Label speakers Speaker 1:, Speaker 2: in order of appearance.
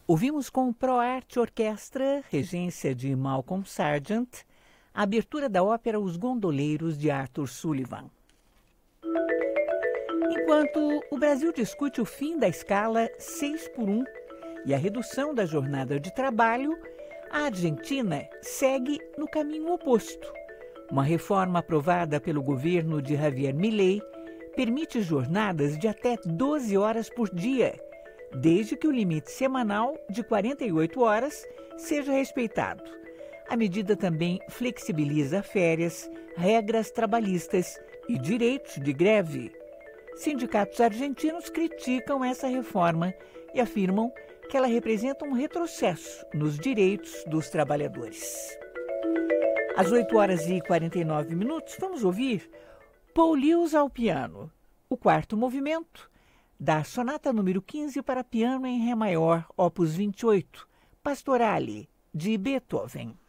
Speaker 1: Ouvimos com o ProArt Orquestra, regência de Malcolm Sargent, a abertura da ópera Os Gondoleiros, de Arthur Sullivan. Enquanto o Brasil discute o fim da escala 6x1 e a redução da jornada de trabalho, a Argentina segue no caminho oposto. Uma reforma aprovada pelo governo de Javier Milei permite jornadas de até 12 horas por dia, desde que o limite semanal de 48 horas seja respeitado. A medida também flexibiliza férias, regras trabalhistas e direitos de greve. Sindicatos argentinos criticam essa reforma e afirmam que ela representa um retrocesso nos direitos dos trabalhadores. Às 8h49, vamos ouvir Paul Lewis ao piano, o quarto movimento da sonata número 15 para piano em Ré maior, opus 28, Pastorale, de Beethoven.